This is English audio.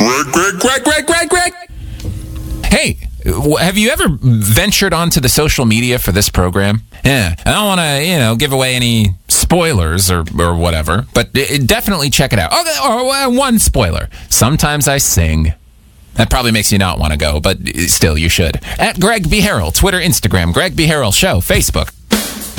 Greg. Hey, have you ever ventured onto the social media for this program? Yeah, I don't want to, give away any spoilers or whatever, but definitely check it out. Okay, or one spoiler. Sometimes I sing. That probably makes you not want to go, but still, you should. At Greg B. Harrell, Twitter, Instagram, Greg B. Harrell Show, Facebook.